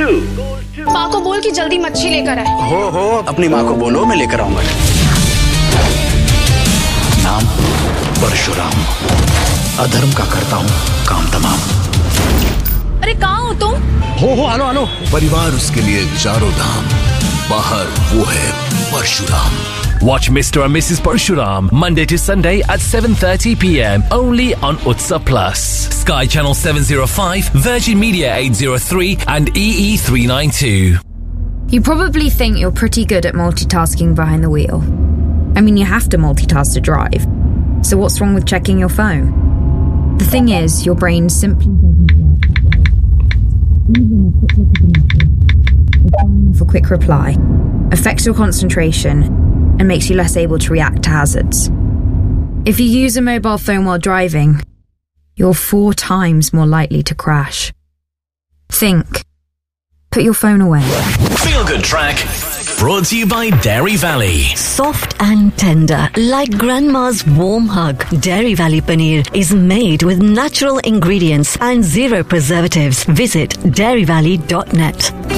माँ को बोल कि जल्दी मच्छी लेकर आए। हो अपनी माँ को बोलो मैं लेकर आऊंगा। नाम परशुराम, अधर्म का करता हूँ काम तमाम। अरे कहाँ हो तुम? हो आलो। परिवार उसके लिए चारों धाम, बाहर वो है Parshuram. Watch Mr. and Mrs. Parshuram Monday to Sunday at 7:30 p.m. only on Utsa Plus, Sky Channel 705, Virgin Media 803 and EE 392. You probably think you're pretty good at multitasking behind the wheel. I mean, you have to multitask to drive. So what's wrong with checking your phone? The thing is, your brain simply for quick reply affects your concentration and makes you less able to react to hazards. If you use a mobile phone while driving, you're 4 times more likely to crash. Think. Put your phone away. Feel Good Track, brought to you by Dairy Valley. Soft and tender, like grandma's warm hug. Dairy Valley Paneer is made with natural ingredients and 0 preservatives. Visit dairyvalley.net.